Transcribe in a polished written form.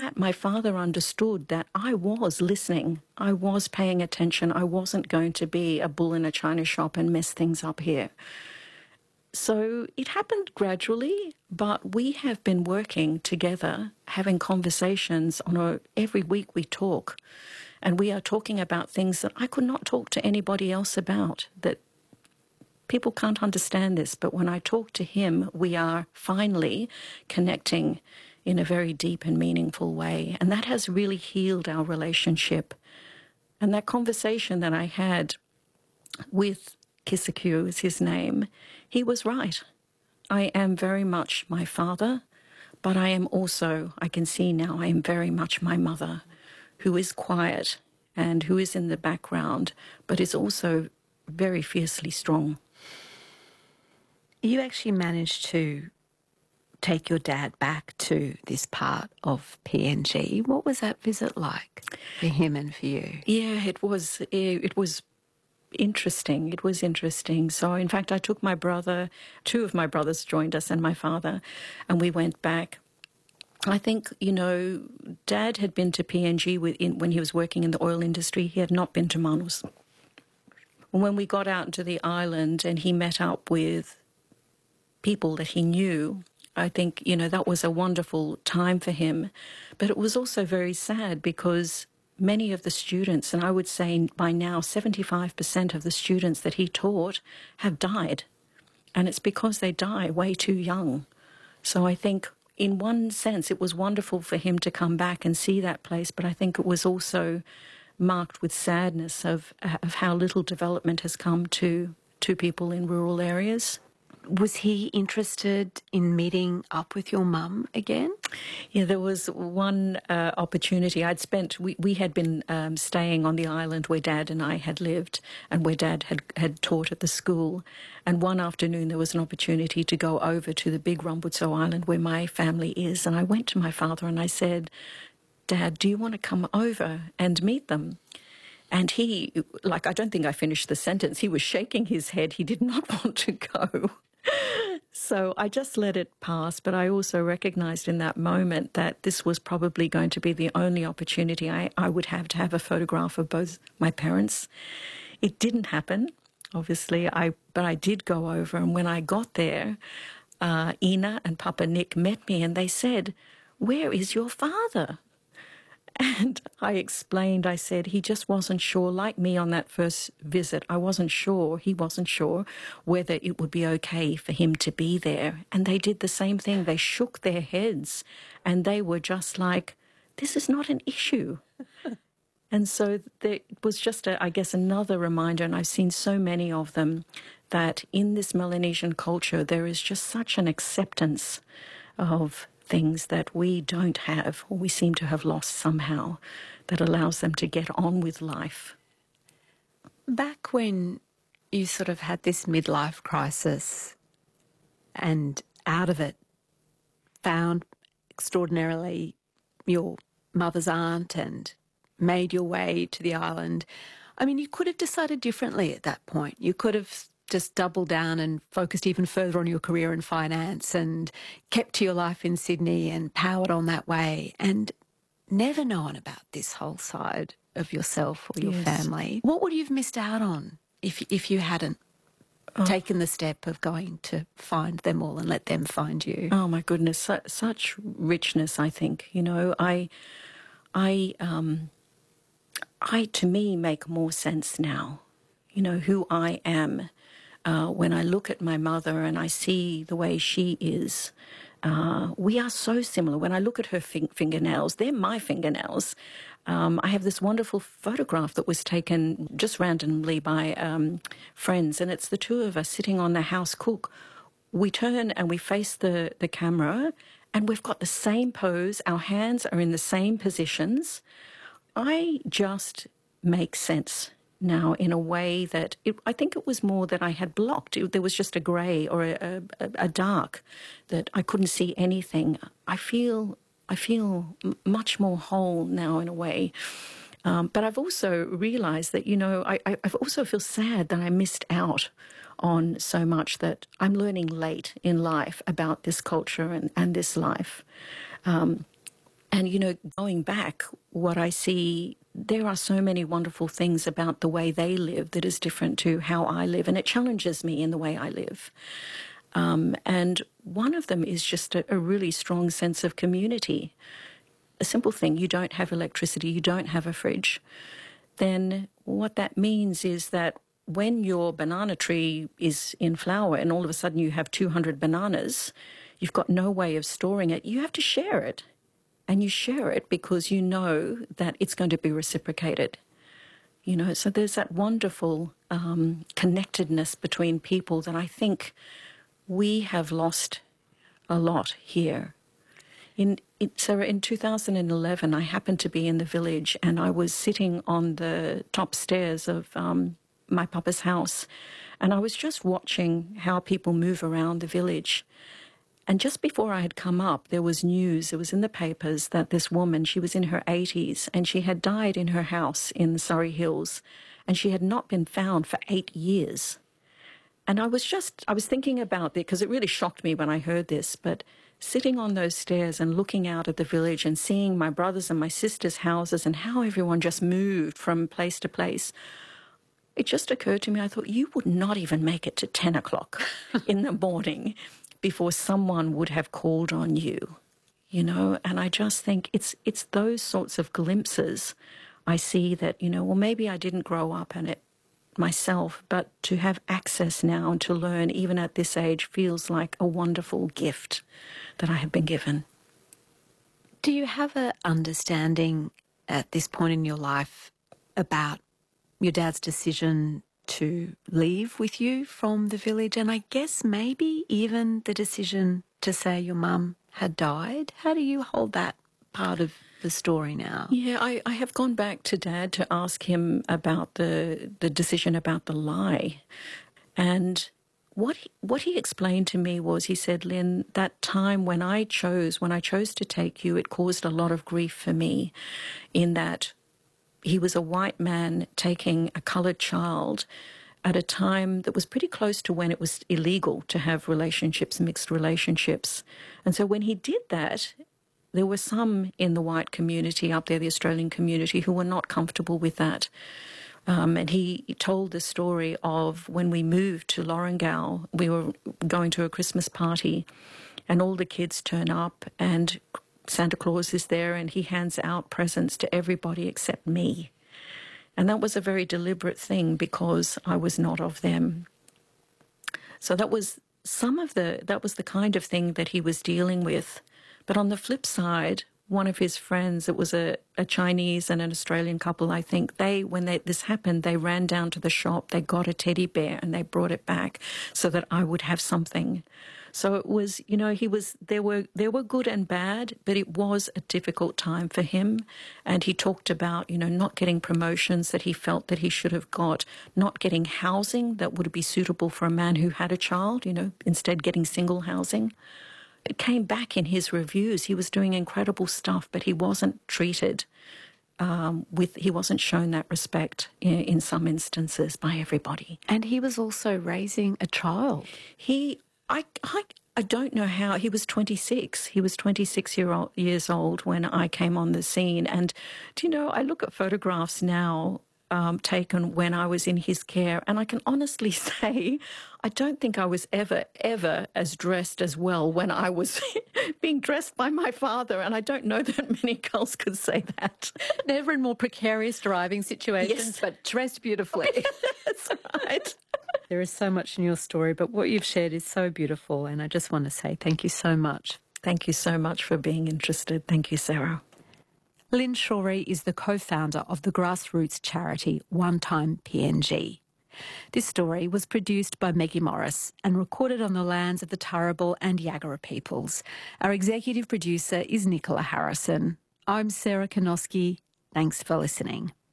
that, my father understood that I was listening. I was paying attention. I wasn't going to be a bull in a china shop and mess things up here. So it happened gradually, but we have been working together, having conversations every week we talk. And we are talking about things that I could not talk to anybody else about, that people can't understand this. But when I talk to him, we are finally connecting in a very deep and meaningful way. And that has really healed our relationship. And that conversation that I had with Kisaku is his name, he was right. I am very much my father, but I am also, I can see now, I am very much my mother, who is quiet and who is in the background, but is also very fiercely strong. You actually managed to take your dad back to this part of PNG. What was that visit like for him and for you? Yeah, it was interesting. It was interesting. So, in fact, I took my brother, two of my brothers joined us and my father, and we went back. I think, Dad had been to PNG when he was working in the oil industry. He had not been to Manus. When we got out to the island and he met up with people that he knew, I think, that was a wonderful time for him. But it was also very sad because many of the students, and I would say by now 75% of the students that he taught have died. And it's because they die way too young. So I think in one sense it was wonderful for him to come back and see that place, but I think it was also marked with sadness of how little development has come to people in rural areas. Was he interested in meeting up with your mum again? Yeah, there was one opportunity. We had been staying on the island where Dad and I had lived and where Dad had taught at the school. And one afternoon there was an opportunity to go over to the big Rambutso Island where my family is. And I went to my father and I said, Dad, do you want to come over and meet them? And he, I don't think I finished the sentence. He was shaking his head. He did not want to go. So I just let it pass, but I also recognised in that moment that this was probably going to be the only opportunity I would have to have a photograph of both my parents. It didn't happen, obviously, but I did go over, and when I got there, Ina and Papa Nick met me and they said, "Where is your father?" And I explained, I said, he just wasn't sure, like me on that first visit, he wasn't sure whether it would be okay for him to be there. And they did the same thing. They shook their heads and they were just like, this is not an issue. And so it was just, I guess, another reminder, and I've seen so many of them, that in this Melanesian culture there is just such an acceptance of things that we don't have, or we seem to have lost somehow, that allows them to get on with life. Back when you sort of had this midlife crisis and out of it found extraordinarily your mother's aunt and made your way to the island, I mean, you could have decided differently at that point. You could have just doubled down and focused even further on your career in finance and kept to your life in Sydney and powered on that way and never known about this whole side of yourself or your family. What would you have missed out on if you hadn't taken the step of going to find them all and let them find you? Oh my goodness, such richness, I think. I to me make more sense now, who I am. When I look at my mother and I see the way she is, we are so similar. When I look at her fingernails, they're my fingernails. I have this wonderful photograph that was taken just randomly by friends, and it's the two of us sitting on the house cook. We turn and we face the camera, and we've got the same pose. Our hands are in the same positions. I just make sense now in a way that I think it was more that I had blocked. There was just a grey or a dark that I couldn't see anything. I feel much more whole now in a way. But I've also realised that, I've also feel sad that I missed out on so much that I'm learning late in life about this culture and this life. And And, going back, what I see, there are so many wonderful things about the way they live that is different to how I live, and it challenges me in the way I live. And one of them is just a really strong sense of community. A simple thing, you don't have electricity, you don't have a fridge. Then what that means is that when your banana tree is in flower and all of a sudden you have 200 bananas, you've got no way of storing it, you have to share it. And you share it because you know that it's going to be reciprocated. So there's that wonderful connectedness between people that I think we have lost a lot here. Sarah, in 2011, I happened to be in the village and I was sitting on the top stairs of my papa's house, and I was just watching how people move around the village. And just before I had come up, there was news, it was in the papers, that this woman, she was in her 80s, and she had died in her house in the Surrey Hills, and she had not been found for 8 years. And I was thinking about it because it really shocked me when I heard this, but sitting on those stairs and looking out at the village and seeing my brothers' and my sisters' houses and how everyone just moved from place to place, it just occurred to me, I thought, you would not even make it to 10 o'clock in the morning before someone would have called on you, and I just think it's those sorts of glimpses I see that, well, maybe I didn't grow up in it myself, but to have access now and to learn even at this age feels like a wonderful gift that I have been given. Do you have an understanding at this point in your life about your dad's decision to leave with you from the village, and I guess maybe even the decision to say your mum had died? How do you hold that part of the story now? Yeah, I have gone back to Dad to ask him about the decision about the lie. And what he explained to me was, he said, Lynn, that time when I chose to take you, it caused a lot of grief for me, in that he was a white man taking a coloured child at a time that was pretty close to when it was illegal to have relationships, mixed relationships. And so when he did that, there were some in the white community up there, the Australian community, who were not comfortable with that. And he told the story of when we moved to Lorengau, we were going to a Christmas party and all the kids turn up and Santa Claus is there and he hands out presents to everybody except me. And that was a very deliberate thing because I was not of them. So that was the kind of thing that he was dealing with. But on the flip side, one of his friends, it was a Chinese and an Australian couple, I think, when this happened, they ran down to the shop, they got a teddy bear and they brought it back so that I would have something. So it was, there were good and bad, but it was a difficult time for him. And he talked about, not getting promotions that he felt that he should have got, not getting housing that would be suitable for a man who had a child, instead getting single housing. It came back in his reviews. He was doing incredible stuff, but he wasn't treated he wasn't shown that respect in some instances by everybody. And he was also raising a child. I don't know how. He was 26. He was 26 years old when I came on the scene. And, I look at photographs now taken when I was in his care, and I can honestly say I don't think I was ever as dressed as well when I was being dressed by my father, and I don't know that many girls could say that. Never in more precarious driving situations, yes. But dressed beautifully. That's right. There is so much in your story, but what you've shared is so beautiful, and I just want to say thank you so much. Thank you so much for being interested. Thank you, Sarah. Lynn Shorey is the co-founder of the grassroots charity One Time PNG. This story was produced by Maggie Morris and recorded on the lands of the Turrbal and Yagara peoples. Our executive producer is Nicola Harrison. I'm Sarah Konoski. Thanks for listening.